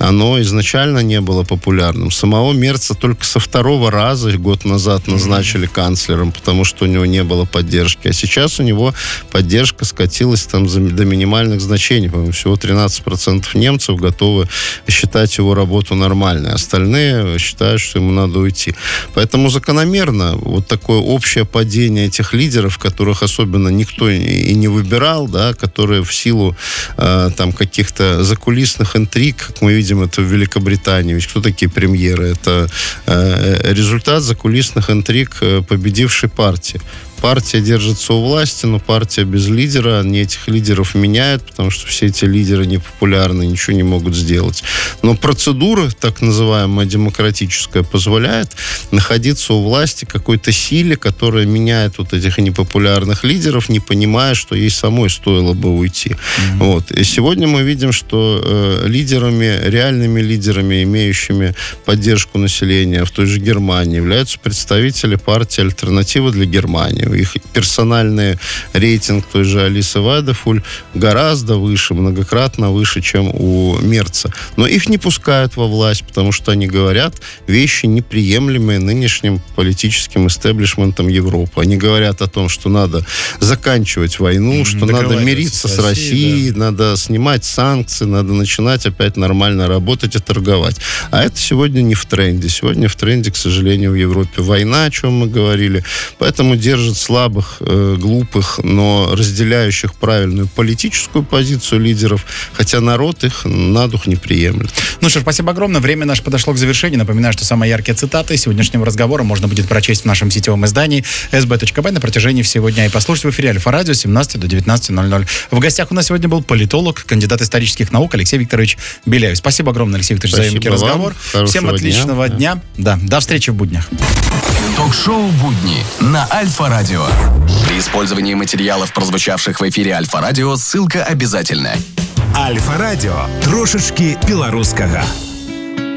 оно изначально не было популярным. Самого Мерца только со второго раза год назад назначили канцлером, потому что у него не было поддержки. А сейчас у него поддержка скатилась там до минимальных значений. По-моему, всего 13% немцев готовы считать его работу нормальной. Остальные считают, что ему надо уйти. Поэтому закономерно вот такое общее падение этих лидеров, которых особенно никто и не выбирал, да, которые в силу там каких-то закулисных интриг, как мы видим это в Великобритании. Ведь кто такие премьеры? Это результат закулисных интриг победившей партии. Партия держится у власти, но партия без лидера. Они этих лидеров меняют, потому что все эти лидеры непопулярны, ничего не могут сделать. Но процедура, так называемая демократическая, позволяет находиться у власти какой-то силе, которая меняет вот этих непопулярных лидеров, не понимая, что ей самой стоило бы уйти. Вот. И сегодня мы видим, что реальными лидерами, имеющими поддержку населения в той же Германии, являются представители партии «Альтернатива для Германии». Их персональный рейтинг той же Алисы Вайдефуль гораздо выше, многократно выше, чем у Мерца. Но их не пускают во власть, потому что они говорят вещи, неприемлемые нынешним политическим истеблишментом Европы. Они говорят о том, что надо заканчивать войну, что надо мириться с Россией, да. Надо снимать санкции, надо начинать опять нормально работать и торговать. А это сегодня не в тренде. Сегодня в тренде, к сожалению, в Европе война, о чем мы говорили. Поэтому держит слабых, глупых, но разделяющих правильную политическую позицию лидеров, хотя народ их на дух не приемлет. Ну что ж, спасибо огромное. Время наше подошло к завершению. Напоминаю, что самые яркие цитаты сегодняшнего разговора можно будет прочесть в нашем сетевом издании sb.by на протяжении всего дня и послушать в эфире Альфа-радио с 17 до 19:00. В гостях у нас сегодня был политолог, кандидат исторических наук Алексей Викторович Беляев. Спасибо огромное, Алексей Викторович, за емкий разговор. Всем отличного дня. Да, до встречи в буднях. Ток-шоу «Будни» на Альфа-радио. При использовании материалов, прозвучавших в эфире Альфа-радио, ссылка обязательна. Альфа-радио. Трошечки белорусского.